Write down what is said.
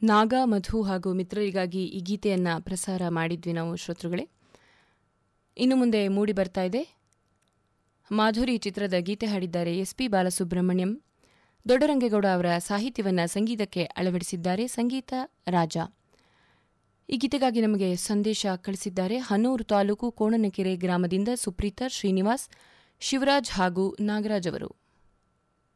ನಾಗಾ, ಮಧು ಹಾಗೂ ಮಿತ್ರರಿಗಾಗಿ ಈ ಗೀತೆಯನ್ನು ಪ್ರಸಾರ ಮಾಡಿದ್ವಿ ನಾವು ಶ್ರೋತೃಗಳೇ. ಇನ್ನು ಮುಂದೆ ಮೂಡಿ ಬರ್ತಾ ಇದೆ ಮಾಧುರಿ ಚಿತ್ರದ ಗೀತೆ ಹಾಡಿದ್ದಾರೆ ಎಸ್.ಪಿ. ಬಾಲಸುಬ್ರಹ್ಮಣ್ಯಂ. ದೊಡ್ಡರಂಗೇಗೌಡ ಅವರ ಸಾಹಿತ್ಯವನ್ನು ಸಂಗೀತಕ್ಕೆ ಅಳವಡಿಸಿದ್ದಾರೆ ಸಂಗೀತ ರಾಜ. ಈ ಗೀತೆಗಾಗಿ ನಮಗೆ ಸಂದೇಶ ಕಳಿಸಿದ್ದಾರೆ ಹನೂರು ತಾಲೂಕು ಕೋಣನಕೆರೆ ಗ್ರಾಮದಿಂದ ಸುಪ್ರೀತಾ, ಶ್ರೀನಿವಾಸ್, ಶಿವರಾಜ್ ಹಾಗೂ ನಾಗರಾಜ್ ಅವರು.